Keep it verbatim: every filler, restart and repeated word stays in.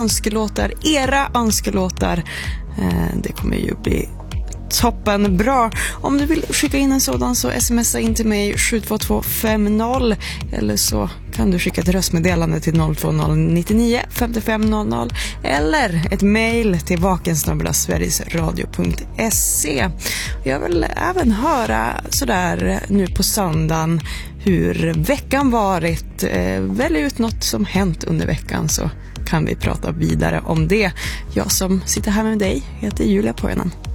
önskelåtar, era önskelåtar. Det kommer ju bli toppen bra. Om du vill skicka in en sådan så smsa in till mig sju två två fem noll eller så kan du skicka ett röstmeddelande till noll två noll nio nio fem fem noll noll eller ett mejl till vakensnabel-a sverigesradio punkt se. Jag vill även höra sådär nu på söndagen hur veckan varit. Välj ut något som hänt under veckan så kan vi prata vidare om det. Jag som sitter här med dig heter Julia Pojanen.